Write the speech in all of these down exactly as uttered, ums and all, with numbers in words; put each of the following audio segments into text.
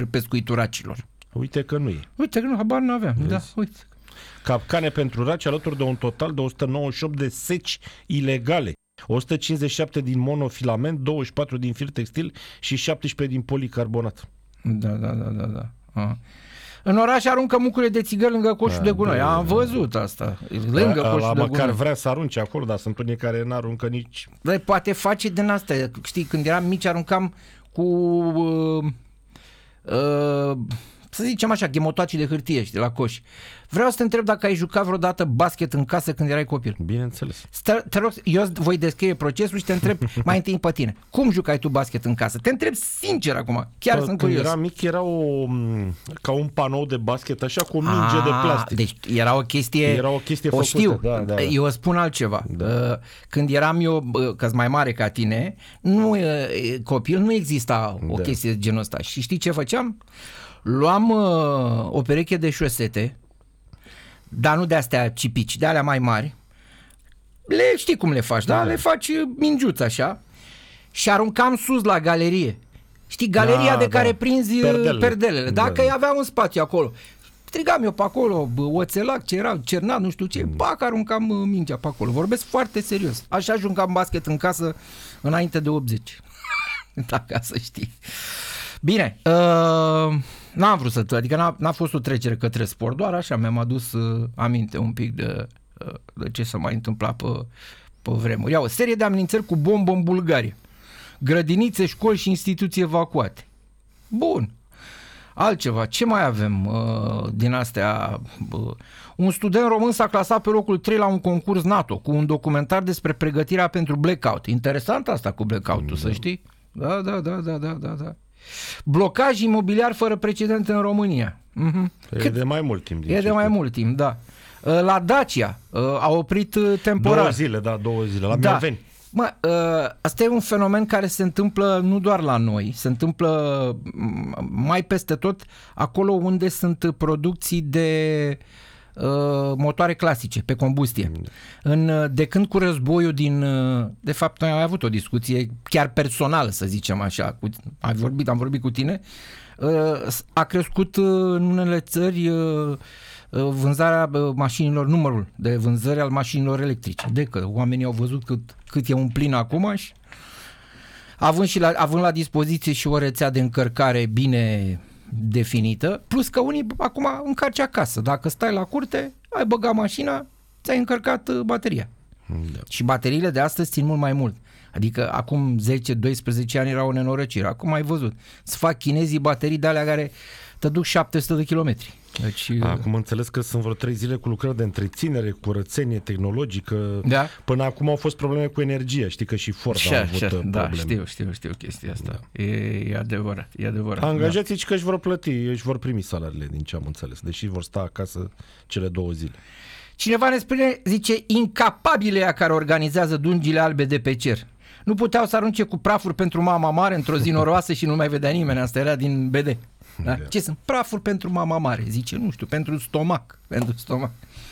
pescuitul racilor. Uite că nu e. Uite că nu, habar nu aveam. Da, uite. Capcane pentru raci alături de un total de o sută nouăzeci și opt de seci ilegale. o sută cincizeci și șapte din monofilament, douăzeci și patru din fir textil și șaptesprezece din policarbonat. Da, da, da, da, da. A. În oraș aruncă mucurile de țigări lângă coșul da, de gunoi. de... Am văzut asta. Lângă la, coșul la de măcar gunoi. vrea să arunce acolo, dar sunt unii care n-aruncă nici... Bă, poate face din asta. Știi, când eram mici aruncam cu... Uh, uh, să zicem așa, ghemotoace de hârtie, știi, la coș. Vreau să te întreb dacă ai jucat vreodată basket în casă când erai copil. Bineînțeles. Te, te rog, eu voi descrie procesul și te întreb mai întâi pe tine. Cum jucai tu basket în casă? Te întreb sincer acum, chiar Bă, sunt când curios. eram mic era o, ca un panou de basket, așa cu o minge A, de plastic. Deci era o chestie... Era o chestie o făcută. știu, Da, da, da. eu îți spun altceva. Da. Când eram eu, că-s mai mare ca tine, nu, copil, nu exista o Da. chestie de genul ăsta. Și știi ce făceam? Luam uh, o pereche de șosete, dar nu de astea cipici, de alea mai mari. Le știi cum le faci, da? Da. Le faci uh, mingiuț așa și aruncam sus la galerie. Știi, galeria Da, de da. care prinzi uh, Perdelele. perdelele. Dacă Da, da. avea un spațiu acolo. Strigam eu pe acolo, bă, oțelac, ce era, cernat, nu știu ce, pac, aruncam uh, mingea pe acolo. Vorbesc foarte serios. Așa jucam basket în casă înainte de optzeci. Dacă să știi. Bine, uh, n-am vrut să, adică n-a, n-a fost o trecere către sport, doar așa mi-am adus uh, aminte un pic de, uh, de ce s-a mai întâmplat pe, pe vremuri. Ia o serie de amenințări cu bombă în Bulgaria. Grădinițe, școli și instituții evacuate. Bun. Altceva, ce mai avem uh, din astea? Uh, un student român s-a clasat pe locul trei la un concurs NATO cu un documentar despre pregătirea pentru blackout. Interesant asta cu blackout-ul, mm, să știi? Da, da, da, da, da, da, da. Blocaj imobiliar fără precedent în România. Uh-huh. E Cât? de mai mult timp. E de mai mult timp, da. La Dacia a oprit temporar. Două zile, da, două zile, la da. Mioveni. Mă, asta e un fenomen care se întâmplă nu doar la noi, se întâmplă mai peste tot acolo unde sunt producții de uh, motoare clasice, pe combustie. În, de când cu războiul din... De fapt, noi am avut o discuție chiar personală, să zicem așa. Cu, am, vorbit, am vorbit cu tine. Uh, a crescut în unele țări uh, vânzarea mașinilor, numărul de vânzări al mașinilor electrice. De că oamenii au văzut cât, cât e un plin acum și având, și la, având la dispoziție și o rețea de încărcare bine definită, plus că unii acum încarci acasă. Dacă stai la curte, ai băgat mașina, ți-ai încărcat bateria. Da. Și bateriile de astăzi țin mult mai mult. Adică acum zece doisprezece ani era o nenorăcire. Acum ai văzut. Să fac chinezii baterii de alea care te duc șapte sute de kilometri. Deci, acum înțeles că sunt vreo trei zile cu lucrări de întreținere, curățenie tehnologică. Da? Până acum au fost probleme cu energia. Știi că și Ford și a avut așa, probleme. Da, știu, știu, știu chestia asta. Da. E, e adevărat, e adevărat. Angajații da. că își vor plăti, își vor primi salariile, din ce am înțeles. Deși vor sta acasă cele două zile. Cineva ne spune, zice, incapabile aia care organizează dungile albe de pe cer. Nu puteau să arunce cu prafuri pentru mama mare într-o zi noroasă și nu mai vedea nimeni. Asta era din B D. Da? Da. Ce sunt? Prafuri pentru mama mare. Zice, nu știu, pentru stomac. Pentru stomac.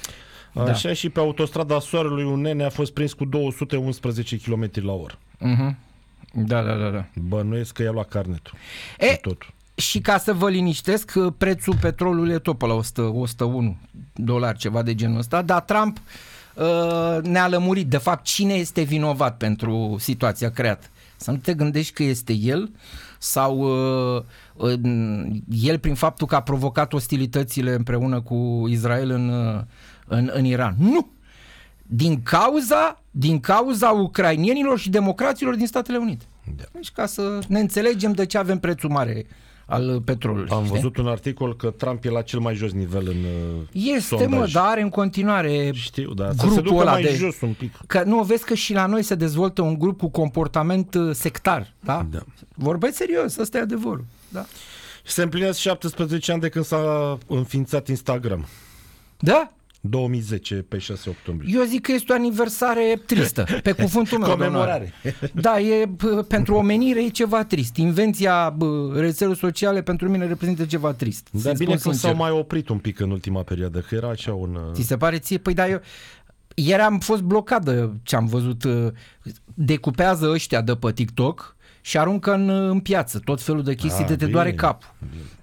Așa da. Și pe autostrada Soarelui un nene a fost prins cu două sute unsprezece kilometri la oră. Uh-huh. Da, da, da, da. Bănuiesc că i-a luat carnetul. E, și ca să vă liniștesc, prețul petrolului e tot pe la o sută, o sută unu dolari, ceva de genul ăsta, dar Trump uh, ne-a lămurit. De fapt, cine este vinovat pentru situația creată? Să nu te gândești că este el sau uh, uh, el prin faptul că a provocat ostilitățile împreună cu Israel în, uh, în, în Iran. Nu! Din cauza, din cauza ucrainienilor și democraților din Statele Unite. Da. Deci ca să ne înțelegem de ce avem prețul mare al petrolului. Am știi? văzut un articol că Trump e la cel mai jos nivel în Este, sondaj. mă, dar are în continuare Știu, da, să grupul se ducă ăla mai de... jos un pic. Că nu, vezi că și la noi se dezvoltă un grup cu comportament sectar, da? Da. Vorbesc serios, ăsta e adevărul. Da? Se împlinesc șaptesprezece ani de când s-a înființat Instagram. Da? două mii zece, pe șase octombrie. Eu zic că este o aniversare tristă, pe cuvântul meu. Comemorare. Da, e, pentru omenire e ceva trist. Invenția rețelelor sociale pentru mine reprezintă ceva trist. Dar bine că s-au mai oprit un pic în ultima perioadă, că era așa un... Ți se pare ție? Păi da, eu... Ieri am fost blocat de ce am văzut. Decupează ăștia de pe TikTok și aruncă în, în piață tot felul de chestii A, de te bine, doare capul. Bine.